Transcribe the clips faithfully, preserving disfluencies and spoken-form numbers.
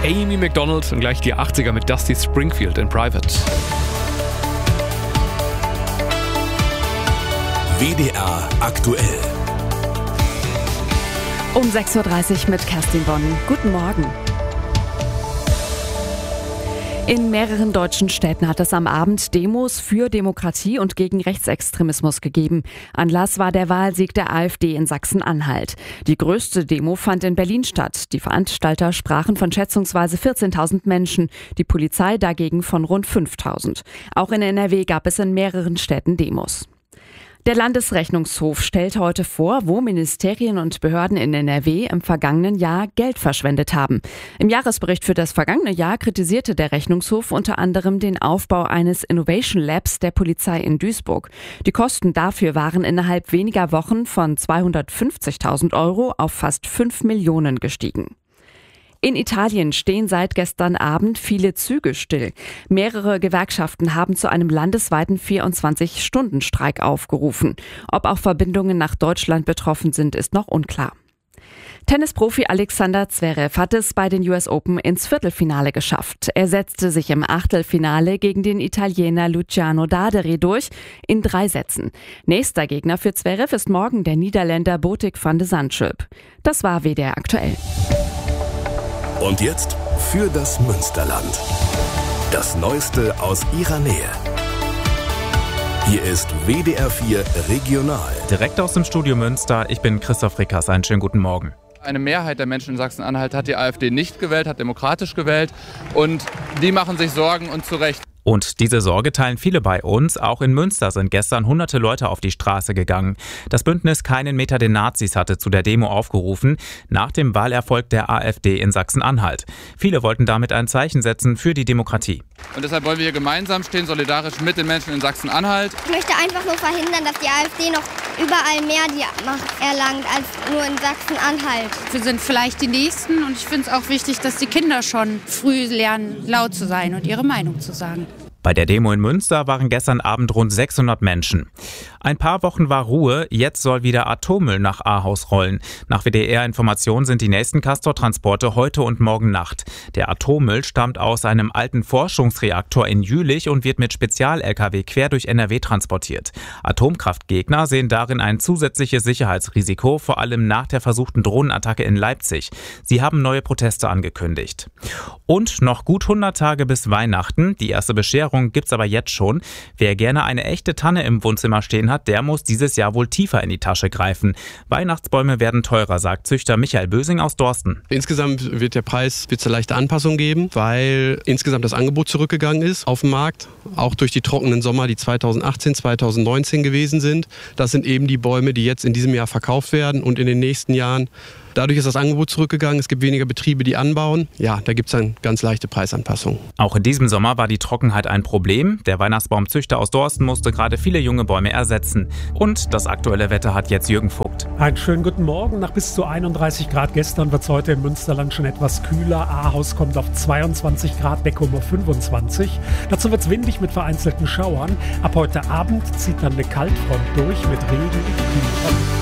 Amy Macdonald und gleich die achtziger mit Dusty Springfield in Private. W D R aktuell. Um sechs Uhr dreißig mit Kerstin Bonn. Guten Morgen. In mehreren deutschen Städten hat es am Abend Demos für Demokratie und gegen Rechtsextremismus gegeben. Anlass war der Wahlsieg der AfD in Sachsen-Anhalt. Die größte Demo fand in Berlin statt. Die Veranstalter sprachen von schätzungsweise vierzehntausend Menschen, die Polizei dagegen von rund fünftausend. Auch in N R W gab es in mehreren Städten Demos. Der Landesrechnungshof stellt heute vor, wo Ministerien und Behörden in N R W im vergangenen Jahr Geld verschwendet haben. Im Jahresbericht für das vergangene Jahr kritisierte der Rechnungshof unter anderem den Aufbau eines Innovation Labs der Polizei in Duisburg. Die Kosten dafür waren innerhalb weniger Wochen von zweihundertfünfzigtausend Euro auf fast fünf Millionen gestiegen. In Italien stehen seit gestern Abend viele Züge still. Mehrere Gewerkschaften haben zu einem landesweiten vierundzwanzig-Stunden-Streik aufgerufen. Ob auch Verbindungen nach Deutschland betroffen sind, ist noch unklar. Tennisprofi Alexander Zverev hat es bei den U S Open ins Viertelfinale geschafft. Er setzte sich im Achtelfinale gegen den Italiener Luciano Daderi durch in drei Sätzen. Nächster Gegner für Zverev ist morgen der Niederländer Botic van de Zandschulp. Das war W D R aktuell. Und jetzt für das Münsterland. Das Neueste aus ihrer Nähe. Hier ist W D R vier Regional. Direkt aus dem Studio Münster, ich bin Christoph Rickers. Einen schönen guten Morgen. Eine Mehrheit der Menschen in Sachsen-Anhalt hat die AfD nicht gewählt, hat demokratisch gewählt. Und die machen sich Sorgen und zu Recht. Und diese Sorge teilen viele bei uns. Auch in Münster sind gestern hunderte Leute auf die Straße gegangen. Das Bündnis Keinen Meter den Nazis hatte zu der Demo aufgerufen, nach dem Wahlerfolg der AfD in Sachsen-Anhalt. Viele wollten damit ein Zeichen setzen für die Demokratie. Und deshalb wollen wir hier gemeinsam stehen, solidarisch mit den Menschen in Sachsen-Anhalt. Ich möchte einfach nur verhindern, dass die AfD noch überall mehr die Macht erlangt als nur in Sachsen-Anhalt. Wir sind vielleicht die Nächsten und ich finde es auch wichtig, dass die Kinder schon früh lernen, laut zu sein und ihre Meinung zu sagen. Bei der Demo in Münster waren gestern Abend rund sechshundert Menschen. Ein paar Wochen war Ruhe, jetzt soll wieder Atommüll nach Ahaus rollen. Nach W D R-Informationen sind die nächsten Castor-Transporte heute und morgen Nacht. Der Atommüll stammt aus einem alten Forschungsreaktor in Jülich und wird mit Spezial-L K W quer durch N R W transportiert. Atomkraftgegner sehen darin ein zusätzliches Sicherheitsrisiko, vor allem nach der versuchten Drohnenattacke in Leipzig. Sie haben neue Proteste angekündigt. Und noch gut hundert Tage bis Weihnachten. Die erste Bescherung gibt's aber jetzt schon. Wer gerne eine echte Tanne im Wohnzimmer stehen hat, der muss dieses Jahr wohl tiefer in die Tasche greifen. Weihnachtsbäume werden teurer, sagt Züchter Michael Bösing aus Dorsten. Insgesamt wird der Preis wird's eine leichte Anpassung geben, weil insgesamt das Angebot zurückgegangen ist auf dem Markt. Auch durch die trockenen Sommer, die zweitausendachtzehn, zweitausendneunzehn gewesen sind. Das sind eben die Bäume, die jetzt in diesem Jahr verkauft werden und in den nächsten Jahren. Dadurch ist das Angebot zurückgegangen, es gibt weniger Betriebe, die anbauen. Ja, da gibt es dann ganz leichte Preisanpassungen. Auch in diesem Sommer war die Trockenheit ein Problem. Der Weihnachtsbaumzüchter aus Dorsten musste gerade viele junge Bäume ersetzen. Und das aktuelle Wetter hat jetzt Jürgen Vogt. Einen schönen guten Morgen. Nach bis zu einunddreißig Grad gestern wird es heute im Münsterland schon etwas kühler. Ahaus kommt auf zweiundzwanzig Grad, Beckum auf fünfundzwanzig. Dazu wird es windig mit vereinzelten Schauern. Ab heute Abend zieht dann eine Kaltfront durch mit Regen und Kühlung.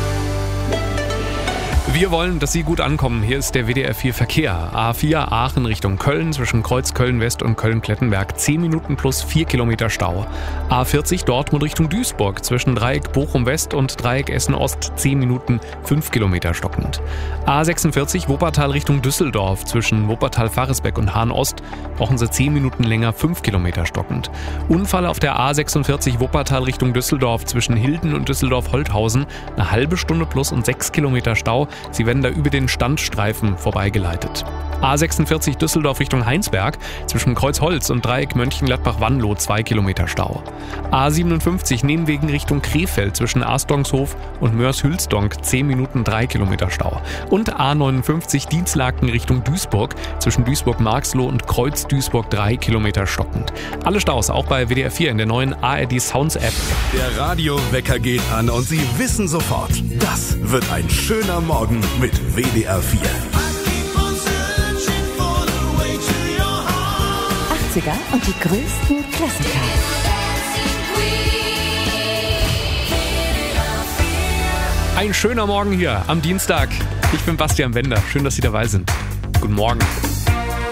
Wir wollen, dass Sie gut ankommen. Hier ist der W D R vier Verkehr. A vier Aachen Richtung Köln zwischen Kreuz Köln-West und Köln-Klettenberg. zehn Minuten plus vier Kilometer Stau. A vierzig Dortmund Richtung Duisburg zwischen Dreieck Bochum-West und Dreieck Essen-Ost. zehn Minuten, fünf Kilometer stockend. A sechsundvierzig Wuppertal Richtung Düsseldorf zwischen Wuppertal-Faresbeck und Hahn-Ost. Brauchen Sie zehn Minuten länger, fünf Kilometer stockend. Unfall auf der A sechsundvierzig Wuppertal Richtung Düsseldorf zwischen Hilden und Düsseldorf-Holthausen. Eine halbe Stunde plus und sechs Kilometer Stau. Sie werden da über den Standstreifen vorbeigeleitet. A sechsundvierzig Düsseldorf Richtung Heinsberg zwischen Kreuzholz und Dreieck Mönchengladbach-Wanlow zwei Kilometer Stau. A siebenundfünfzig Nehmwegen Richtung Krefeld zwischen Astongshof und Mörs-Hülsdonk zehn Minuten drei Kilometer Stau. Und A neunundfünfzig Dienstlaken Richtung Duisburg zwischen Duisburg-Marxloh und Kreuz-Duisburg drei Kilometer stockend. Alle Staus auch bei W D R vier in der neuen A R D Sounds App. Der Radiowecker geht an und Sie wissen sofort, das wird ein schöner Morgen mit W D R vier. achtziger und die größten Klassiker. Ein schöner Morgen hier am Dienstag. Ich bin Bastian Wender. Schön, dass Sie dabei sind. Guten Morgen.